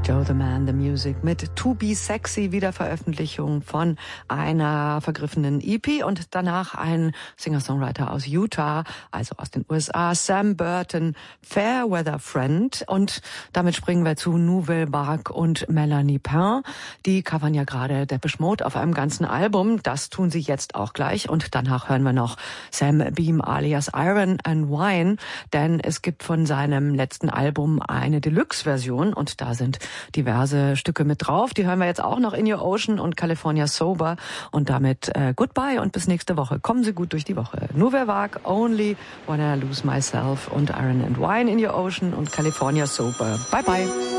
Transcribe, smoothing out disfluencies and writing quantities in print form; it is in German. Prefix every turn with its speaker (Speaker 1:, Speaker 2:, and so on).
Speaker 1: Joe the Man, the Music mit To Be Sexy, Wiederveröffentlichung von einer vergriffenen EP und danach ein Singer-Songwriter aus Utah, also aus den USA, Sam Burton, Fairweather Friend. Und damit springen wir zu Nouvelle Vague und Melanie Pain. Die covern ja gerade Depeche Mode auf einem ganzen Album. Das tun sie jetzt auch gleich. Und danach hören wir noch Sam Beam alias Iron and Wine, denn es gibt von seinem letzten Album eine Deluxe-Version und da sind diverse Stücke mit drauf. Die hören wir jetzt auch noch, In Your Ocean und California Sober. Und damit goodbye und bis nächste Woche. Kommen Sie gut durch die Woche. Nouvelle Vague, Only Wanna Lose Myself und Iron and Wine, In Your Ocean und California Sober. Bye bye.